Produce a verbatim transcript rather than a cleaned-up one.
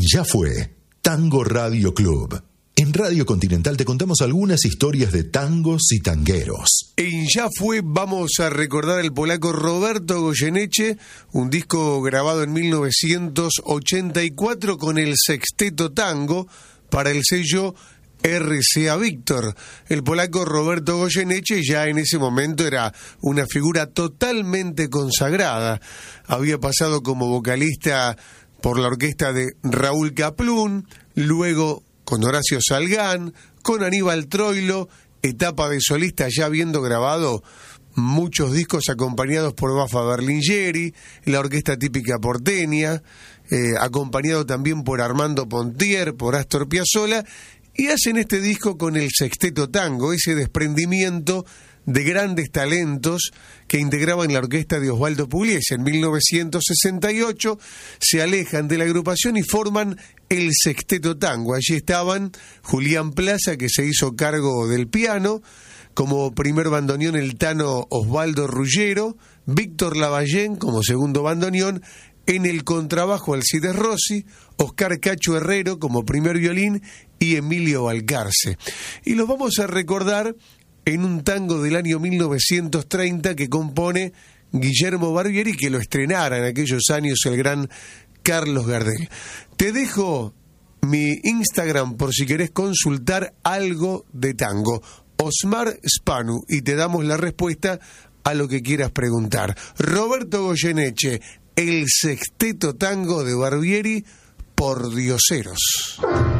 Ya fue Tango Radio Club. En Radio Continental te contamos algunas historias de tangos y tangueros. En Ya fue vamos a recordar al polaco Roberto Goyeneche, un disco grabado en mil novecientos ochenta y cuatro con el Sexteto Tango para el sello R C A Víctor. El polaco Roberto Goyeneche ya en ese momento era una figura totalmente consagrada. Había pasado como vocalista por la orquesta de Raúl Kaplún, luego con Horacio Salgán, con Aníbal Troilo, etapa de solista ya habiendo grabado muchos discos acompañados por Bafa Berlingeri, la orquesta típica porteña, eh, acompañado también por Armando Pontier, por Astor Piazzolla, y hacen este disco con el Sexteto Tango, ese desprendimiento de grandes talentos que integraban la orquesta de Osvaldo Pugliese. En mil novecientos sesenta y ocho se alejan de la agrupación y forman el Sexteto Tango. Allí estaban Julián Plaza, que se hizo cargo del piano, como primer bandoneón el tano Osvaldo Ruggero, Víctor Lavallén como segundo bandoneón, en el contrabajo Alcides Rossi, Oscar Cacho Herrero como primer violín y Emilio Valcarce. Y los vamos a recordar en un tango del año mil novecientos treinta que compone Guillermo Barbieri, que lo estrenara en aquellos años el gran Carlos Gardel. Te dejo mi Instagram por si querés consultar algo de tango, Osmar Spanu, y te damos la respuesta a lo que quieras preguntar. Roberto Goyeneche, el Sexteto Tango de Barbieri, por Dioseros.